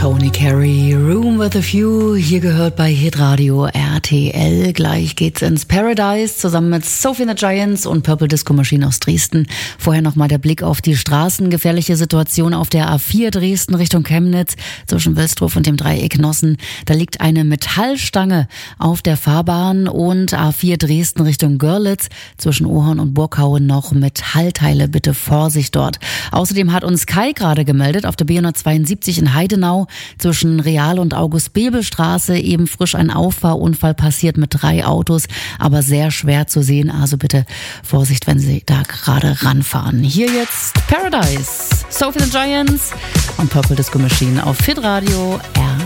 Tony Carey, Room with a View, hier gehört bei Hitradio RTL. Gleich geht's ins Paradise zusammen mit Sophie and the Giants und Purple Disco Machine aus Dresden. Vorher nochmal der Blick auf die Straßen. Gefährliche Situation auf der A4 Dresden Richtung Chemnitz zwischen Wilsdruff und dem Dreieck Nossen. Da liegt eine Metallstange auf der Fahrbahn und A4 Dresden Richtung Görlitz zwischen Ohorn und Burghauen noch Metallteile. Bitte Vorsicht dort. Außerdem hat uns Kai gerade gemeldet auf der B172 in Heidenau zwischen Real- und August-Bebel-Straße eben frisch ein Auffahrunfall passiert mit 3 Autos, aber sehr schwer zu sehen. Also bitte Vorsicht, wenn Sie da gerade ranfahren. Hier jetzt Paradise, Sophie and the Giants und Purple Disco Machine auf Hitradio RTL.